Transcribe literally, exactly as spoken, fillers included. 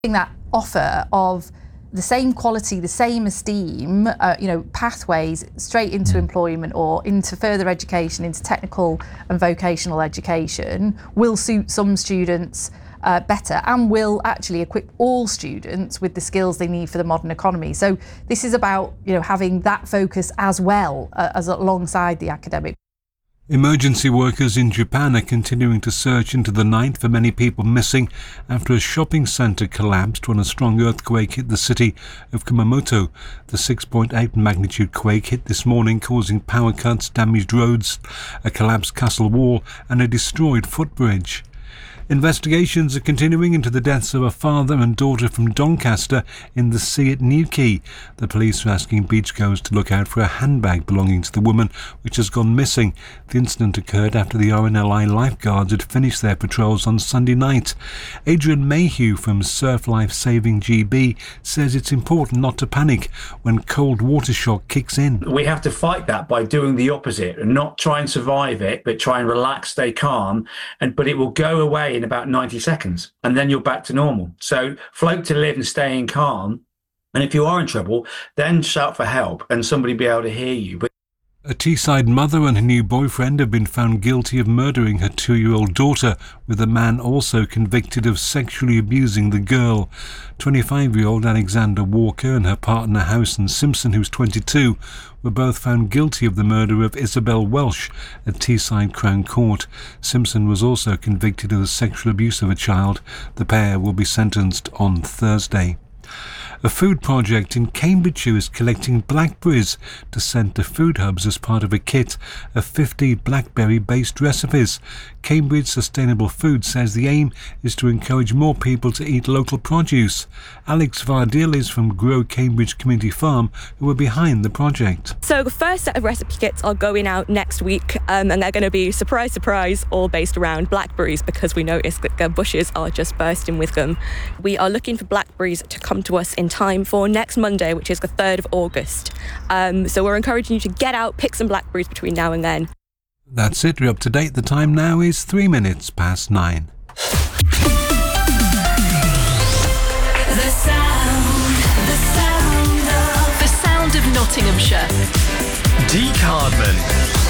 That offer of the same quality, the same esteem, uh, you know, pathways straight into employment or into further education, into technical and vocational education will suit some students uh, better and will actually equip all students with the skills they need for the modern economy. So this is about, you know, having that focus as well uh, as alongside the academic. Emergency workers in Japan are continuing to search into the night for many people missing after a shopping centre collapsed when a strong earthquake hit the city of Kumamoto. The six point eight magnitude quake hit this morning, causing power cuts, damaged roads, a collapsed castle wall and a destroyed footbridge. Investigations are continuing into the deaths of a father and daughter from Doncaster in the sea at Newquay. The police are asking beachgoers to look out for a handbag belonging to the woman, which has gone missing. The incident occurred after the R N L I lifeguards had finished their patrols on Sunday night. Adrian Mayhew from Surf Life Saving G B says it's important not to panic when cold water shock kicks in. We have to fight that by doing the opposite and not try and survive it, but try and relax, stay calm, and but it will go away in about ninety seconds and then you're back to normal. So float to live and staying calm, and if you are in trouble, then shout for help and somebody be able to hear you. But a Teesside mother and her new boyfriend have been found guilty of murdering her two-year-old daughter, with a man also convicted of sexually abusing the girl. twenty-five-year-old Alexander Walker and her partner Howson Simpson, who's twenty-two, were both found guilty of the murder of Isabel Welsh at Teesside Crown Court. Simpson was also convicted of the sexual abuse of a child. The pair will be sentenced on Thursday. A food project in Cambridgeshire is collecting blackberries to send to food hubs as part of a kit of fifty blackberry-based recipes. Cambridge Sustainable Food says the aim is to encourage more people to eat local produce. Alex Vardil is from Grow Cambridge Community Farm, who are behind the project. So the first set of recipe kits are going out next week, um, and they're going to be, surprise, surprise, all based around blackberries, because we noticed that the bushes are just bursting with them. We are looking for blackberries to come to us in time for next Monday, which is the third of August. Um, so we're encouraging you to get out, pick some blackberries between now and then. That's it, we're up to date. The time now is three minutes past nine. The sound, the sound of, the sound of Nottinghamshire. Deke Hardman.